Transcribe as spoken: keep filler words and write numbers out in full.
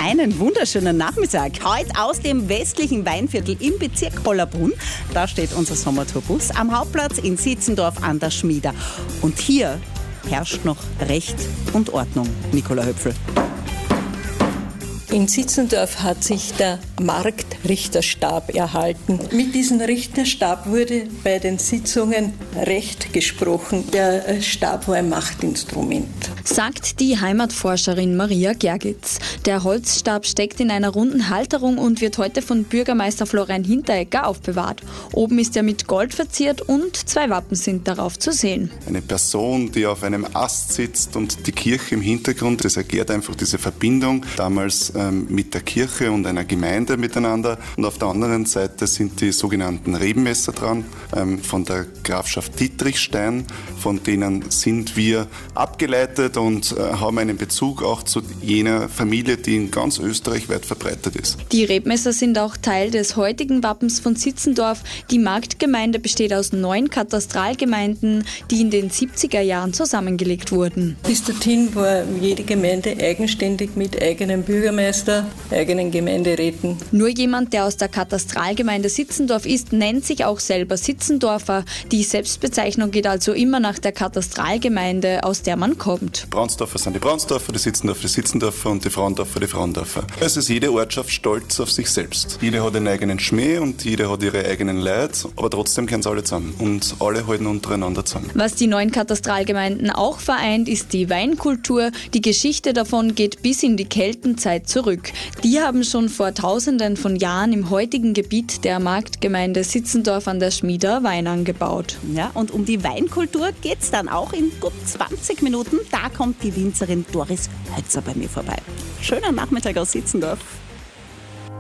Einen wunderschönen Nachmittag. Heute aus dem westlichen Weinviertel im Bezirk Hollabrunn. Da steht unser Sommertourbus am Hauptplatz in Sitzendorf an der Schmieder. Und hier herrscht noch Recht und Ordnung, Nicola Höpfl. In Sitzendorf hat sich der Marktrichterstab erhalten. Mit diesem Richterstab wurde bei den Sitzungen Recht gesprochen. Der Stab war ein Machtinstrument. Sagt die Heimatforscherin Maria Gergitz. Der Holzstab steckt in einer runden Halterung und wird heute von Bürgermeister Florian Hinteregger aufbewahrt. Oben ist er mit Gold verziert und zwei Wappen sind darauf zu sehen. Eine Person, die auf einem Ast sitzt und die Kirche im Hintergrund, das erklärt einfach diese Verbindung damals ähm, mit der Kirche und einer Gemeinde miteinander. Und auf der anderen Seite sind die sogenannten Rebenmesser dran, ähm, von der Grafschaft Dietrichstein. Von denen sind wir abgeleitet und äh, haben einen Bezug auch zu jener Familie, die in ganz Österreich weit verbreitet ist. Die Rebmesser sind auch Teil des heutigen Wappens von Sitzendorf. Die Marktgemeinde besteht aus neun Katastralgemeinden, die in den siebziger Jahren zusammengelegt wurden. Bis dorthin war jede Gemeinde eigenständig mit eigenem Bürgermeister, eigenen Gemeinderäten. Nur jemand, der aus der Katastralgemeinde Sitzendorf ist, nennt sich auch selber Sitzendorfer. Die Selbstbezeichnung geht also immer nach der Katastralgemeinde, aus der man kommt. Braunsdorfer sind die Braunsdorfer, die Sitzendorfer die Sitzendorfer und die Frauendorfer die Frauendorfer. Es ist jede Ortschaft stolz auf sich selbst. Jede hat einen eigenen Schmäh und jede hat ihre eigenen Leute, aber trotzdem gehören sie alle zusammen und alle halten untereinander zusammen. Was die neuen Katastralgemeinden auch vereint, ist die Weinkultur. Die Geschichte davon geht bis in die Keltenzeit zurück. Die haben schon vor Tausenden von Jahren im heutigen Gebiet der Marktgemeinde Sitzendorf an der Schmieder Wein angebaut. Ja, und um die Weinkultur geht es dann auch in gut zwanzig Minuten. Da kommt die Winzerin Doris Hötzer bei mir vorbei. Schönen Nachmittag aus Sitzendorf.